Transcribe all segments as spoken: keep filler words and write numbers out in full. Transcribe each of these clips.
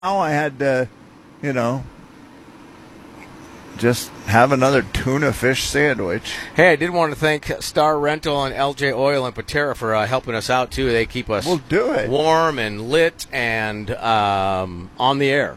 Now I had to, you know, just have another tuna fish sandwich. Hey, I did want to thank Star Rental and L J Oil and Patera for uh, helping us out, too. They keep us We'll do it. warm and lit and um, on the air.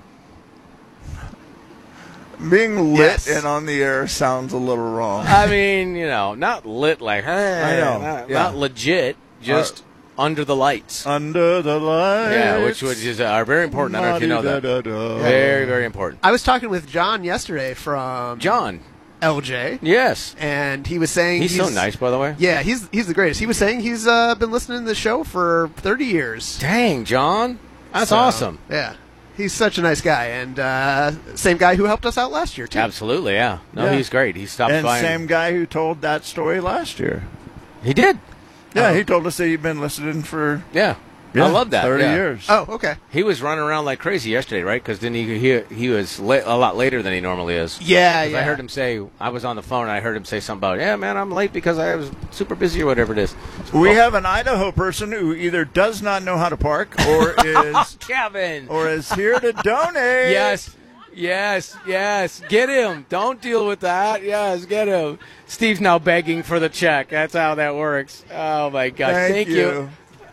Being lit Yes. and on the air sounds a little wrong. I mean, you know, not lit like, hey, I know, Not, yeah. not legit, just under the lights. Under the lights. Yeah, which, which is uh, very important. I don't know if you know that. Da-da-da-da. Very, very important. I was talking with John yesterday from John. L J, Yes. and he was saying He's, so nice, by the way. Yeah, he's he's the greatest. He was saying he's uh, been listening to the show for thirty years. Dang, John. That's So, awesome. Yeah, he's such a nice guy, and uh, same guy who helped us out last year too. Absolutely, yeah. No, Yeah. he's great. He stopped And by. same guy who told that story last year. He did. Yeah, Oh. he told us that he'd been listening for Yeah. yeah, I love that. thirty yeah. years. Oh, okay. He was running around like crazy yesterday, right? Because then he he he was la- a lot later than he normally is. Yeah, 'Cause yeah. I heard him say, I was on the phone and I heard him say something about, yeah, man, I'm late because I was super busy or whatever it is. We Oh, have an Idaho person who either does not know how to park or is Kevin. or is here to donate. Yes, yes, yes. Get him. Don't deal with that. Yes, get him. Steve's now begging for the check. That's how that works. Oh my gosh. Thank, Thank you.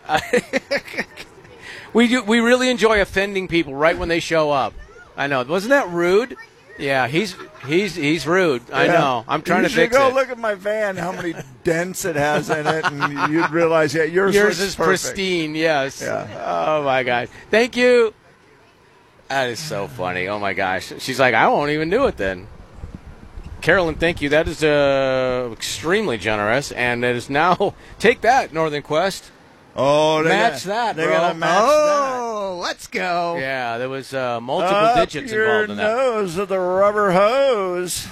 We do, we really enjoy offending people right when they show up. I know. Wasn't that rude? Yeah, he's he's he's rude. I Yeah. know. I'm trying you to should fix go it. look at my van, how many dents it has in it, and you'd realize, yeah, yours, Yours looks is perfect. pristine. Yes. Yeah. Oh my gosh. Thank you. That is so funny. Oh my gosh. She's like, I won't even do it then. Carolyn, thank you. That is uh, extremely generous, and it is now take that Northern Quest. Oh, they Match gotta, that, They bro. gotta match Oh, let's go. Yeah, there was uh, that. multiple Up digits your involved in that. nose of the rubber hose.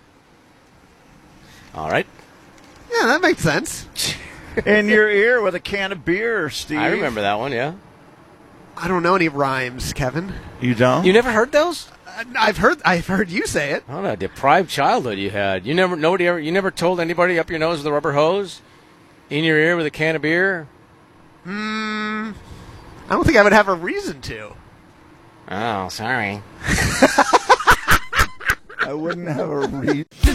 All right. Yeah, that makes sense. In your ear with a can of beer, Steve. I remember that one. Yeah. I don't know any rhymes, Kevin. You don't? You never heard those? Uh, I've heard I've heard you say it. I don't know, deprived childhood you had. You never, nobody ever, you never told anybody up your nose with a rubber hose, in your ear with a can of beer. Hmm. I don't think I would have a reason to. Oh, sorry. I wouldn't have a reason.